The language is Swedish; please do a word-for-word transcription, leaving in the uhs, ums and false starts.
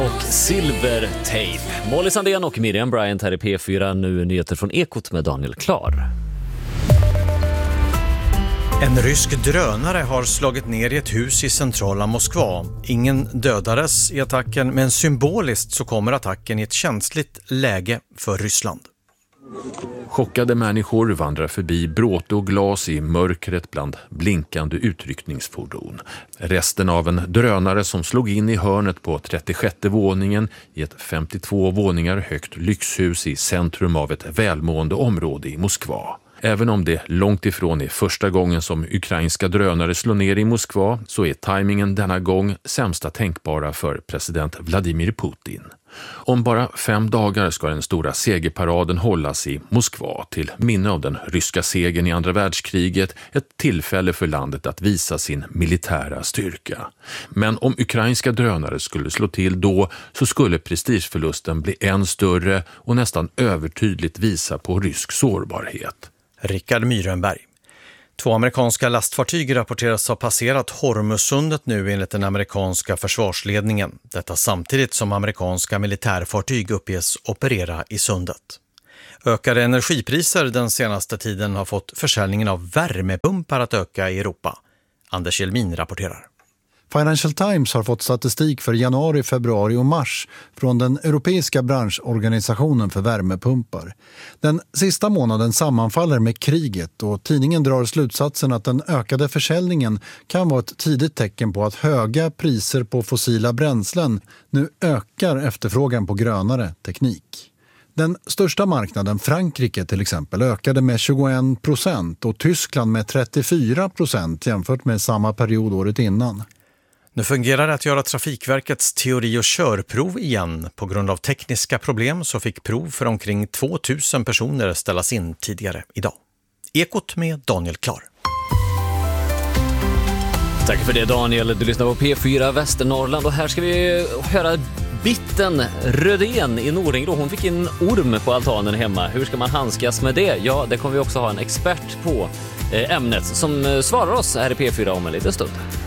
Och Silvertape. Molly Sandén och Miriam Bryant här i P fyra. Nu nyheter från Ekot med Daniel Klar. En rysk drönare har slagit ner i ett hus i centrala Moskva. Ingen dödades i attacken, men symboliskt så kommer attacken i ett känsligt läge för Ryssland. Chockade människor vandrar förbi bråte och glas i mörkret bland blinkande utryckningsfordon. Resten av en drönare som slog in i hörnet på trettiosjätte våningen i ett femtiotvå våningar högt lyxhus i centrum av ett välmående område i Moskva. Även om det långt ifrån är första gången som ukrainska drönare slår ner i Moskva så är tajmingen denna gång sämsta tänkbara för president Vladimir Putin. Om bara fem dagar ska den stora segerparaden hållas i Moskva till minne av den ryska segern i andra världskriget, ett tillfälle för landet att visa sin militära styrka. Men om ukrainska drönare skulle slå till då så skulle prestigeförlusten bli än större och nästan övertydligt visa på rysk sårbarhet. Rickard Myrenberg. Två amerikanska lastfartyg rapporteras ha passerat Hormuzsundet nu enligt den amerikanska försvarsledningen. Detta samtidigt som amerikanska militärfartyg uppges operera i sundet. Ökade energipriser den senaste tiden har fått försäljningen av värmepumpar att öka i Europa. Anders Jelmin rapporterar. Financial Times har fått statistik för januari, februari och mars från den europeiska branschorganisationen för värmepumpar. Den sista månaden sammanfaller med kriget och tidningen drar slutsatsen att den ökade försäljningen kan vara ett tidigt tecken på att höga priser på fossila bränslen nu ökar efterfrågan på grönare teknik. Den största marknaden, Frankrike till exempel, ökade med tjugoen procent och Tyskland med trettiofyra procent jämfört med samma period året innan. Nu fungerar det att göra Trafikverkets teori- och körprov igen. På grund av tekniska problem så fick prov för omkring tvåtusen personer ställas in tidigare idag. Ekot med Daniel Klar. Tack för det Daniel. Du lyssnar på P fyra Västernorrland och här ska vi höra Bitten Rödén i Noringrå. Hon fick en orm på altanen hemma. Hur ska man handskas med det? Ja, det kommer vi också ha en expert på ämnet som svarar oss här i P fyra om en liten stund.